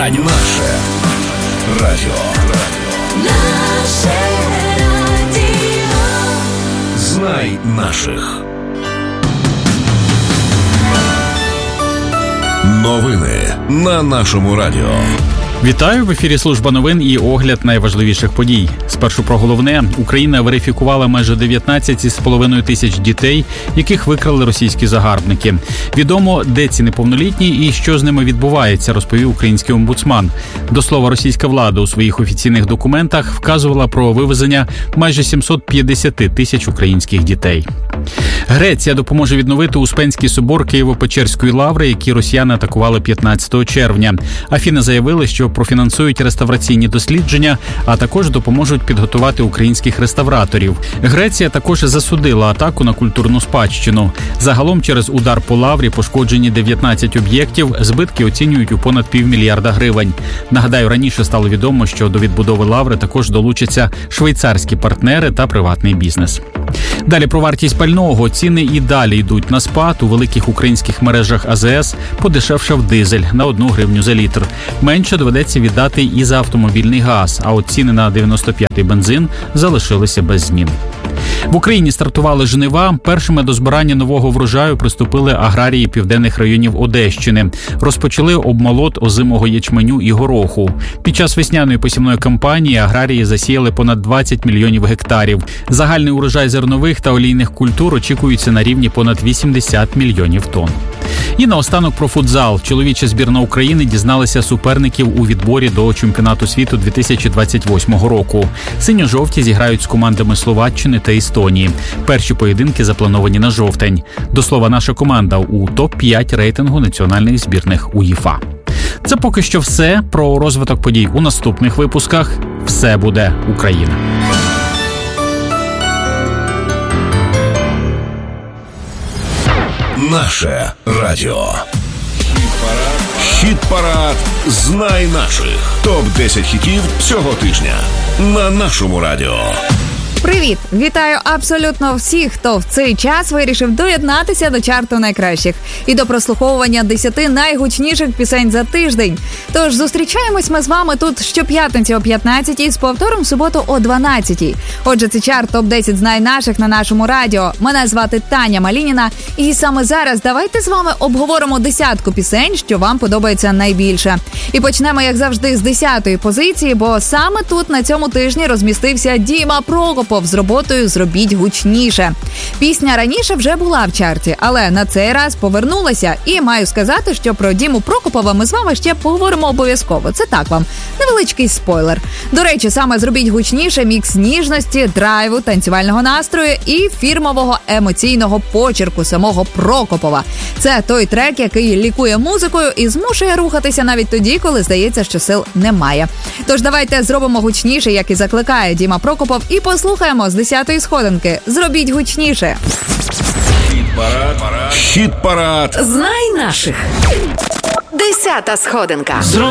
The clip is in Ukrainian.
радіо. Наше радіо. Наше радіо. Знай наших. Новини на нашому радіо. Вітаю, в ефірі служба новин і огляд найважливіших подій. Спершу про головне. Україна верифікувала майже 19,5 тисяч дітей, яких викрали російські загарбники. Відомо, де ці неповнолітні і що з ними відбувається, розповів український омбудсман. До слова, російська влада у своїх офіційних документах вказувала про вивезення майже 750 тисяч українських дітей. Греція допоможе відновити Успенський собор Києво-Печерської лаври, який росіяни атакували 15 червня. Афіни заявили, що профінансують реставраційні дослідження, а також допоможуть підготувати українських реставраторів. Греція також засудила атаку на культурну спадщину. Загалом через удар по лаврі пошкоджені 19 об'єктів, збитки оцінюють у понад $500 мільйона. Нагадаю, раніше стало відомо, що до відбудови лаври також долучаться швейцарські партнери та приватний бізнес. Далі про вартість пального. Ціни і далі йдуть на спад. У великих українських мережах АЗС подешевшав дизель на 1 гривню за літр. Менше доведеться віддати і за автомобільний газ, а от ціни на 95-й бензин залишилися без змін. В Україні стартували жнива. Першими до збирання нового врожаю приступили аграрії південних районів Одещини. Розпочали обмолот озимого ячменю і гороху. Під час весняної посівної кампанії аграрії засіяли понад 20 мільйонів гектарів. Загальний урожай зернових та олійних культур очікується на рівні понад 80 мільйонів тонн. І наостанок про футзал. Чоловіча збірна України дізналася суперників у відборі до чемпіонату світу 2028 року. Синьо-жовті зіграють з командами Словаччини та Естонії. Перші поєдинки заплановані на жовтень. До слова, наша команда у топ-5 рейтингу національних збірних УЄФА. Це поки що все. Про розвиток подій у наступних випусках. Все буде Україна. Наше радіо. Хіт-парад «Знай наших». Топ-10 хітів цього тижня на нашому радіо. Привіт! Вітаю абсолютно всіх, хто в цей час вирішив доєднатися до чарту найкращих і до прослуховування 10 найгучніших пісень за тиждень. Тож зустрічаємось ми з вами тут щоп'ятниці о 15-й, з повтором в суботу о 12-й. Отже, це чарт топ-10 «Знай наших» на нашому радіо. Мене звати Таня Малініна, і саме зараз давайте з вами обговоримо 10 пісень, що вам подобається найбільше. І почнемо, як завжди, з 10-ї позиції, бо саме тут на цьому тижні розмістився Діма Прокопов з роботою «Зробіть гучніше». Пісня раніше вже була в чарті, але на цей раз повернулася. І маю сказати, що про Діму Прокопова ми з вами ще поговоримо обов'язково. Це так вам, невеличкий спойлер. До речі, саме «Зробіть гучніше» – мікс ніжності, драйву, танцювального настрою і фірмового емоційного почерку самого Прокопова. Це той трек, який лікує музикою і змушує рухатися навіть тоді, коли здається, що сил немає. Тож давайте зробимо гучніше, як і закликає Діма Прокопов, і послухаємо з 10-ї сходинки «Зробіть гучніше». Хіт-парад. Знай наших. 10-та сходинка.